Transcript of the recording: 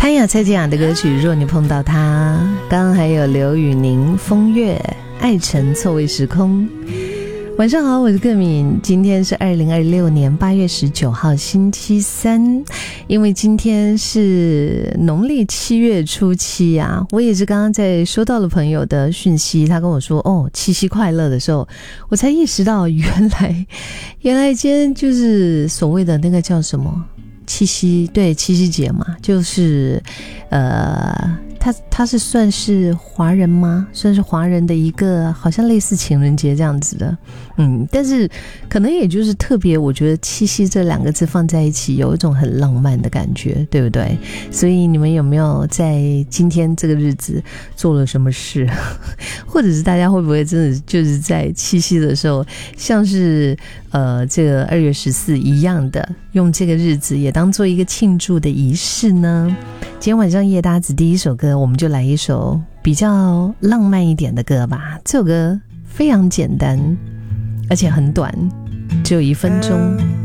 潘雅蔡健雅的歌曲《若你碰到他》，刚刚还有刘宇宁、风月、爱城错位时空。晚上好，我是各敏，今天是2026年8月19号星期三，因为今天是农历7月初七啊，我也是刚刚在收到了朋友的讯息，他跟我说七夕快乐的时候，我才意识到原来今天就是所谓的那个叫什么七夕，对，七夕节嘛，就是他是算是华人吗？算是华人的一个好像类似情人节这样子的，但是可能也就是特别，我觉得七夕这两个字放在一起有一种很浪漫的感觉，对不对？所以你们有没有在今天这个日子做了什么事？或者是大家会不会真的就是在七夕的时候，像是这个2月14一样的，用这个日子也当做一个庆祝的仪式呢？今天晚上夜搭子第一首歌，我们就来一首比较浪漫一点的歌吧。这首歌非常简单，而且很短，只有1分钟。